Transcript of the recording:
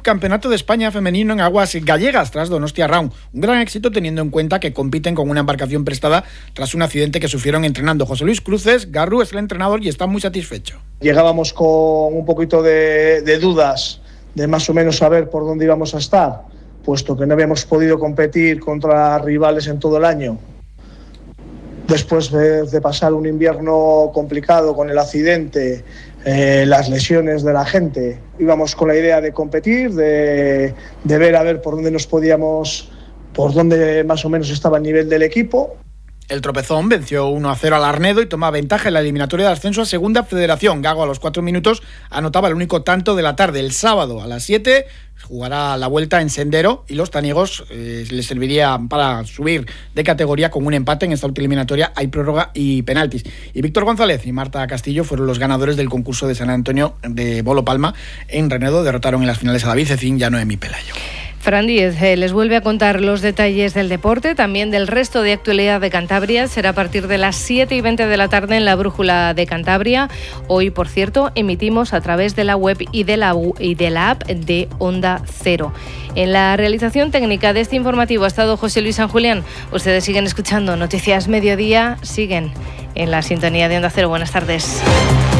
subcampeonato de España femenino en aguas gallegas tras Donostia Round. Un gran éxito teniendo en cuenta que compiten con una embarcación prestada tras un accidente que sufrieron entrenando. José Luis Cruces, Garru, es el entrenador y está muy satisfecho. Llegábamos con un poquito de dudas de más o menos saber por dónde íbamos a estar, puesto que no habíamos podido competir contra rivales en todo el año. Después de pasar un invierno complicado con el accidente, las lesiones de la gente, íbamos con la idea de competir, de ver a ver por dónde por dónde más o menos estaba el nivel del equipo. El Tropezón venció 1-0 al Arnedo y toma ventaja en la eliminatoria de ascenso a Segunda Federación. Gago a los 4 minutos anotaba el único tanto de la tarde. El sábado a las 7 jugará la vuelta en Sendero y los taniegos les serviría para subir de categoría con un empate. En esta última eliminatoria hay prórroga y penaltis. Y Víctor González y Marta Castillo fueron los ganadores del concurso de San Antonio de Bolo Palma. En Renedo derrotaron en las finales a David Cecín y a Noemí Pelayo. Fran Díez les vuelve a contar los detalles del deporte, también del resto de actualidad de Cantabria. Será a partir de las 7:20 de la tarde en la Brújula de Cantabria. Hoy, por cierto, emitimos a través de la web y de la app de Onda Cero. En la realización técnica de este informativo ha estado José Luis San Julián. Ustedes siguen escuchando Noticias Mediodía, siguen en la sintonía de Onda Cero. Buenas tardes.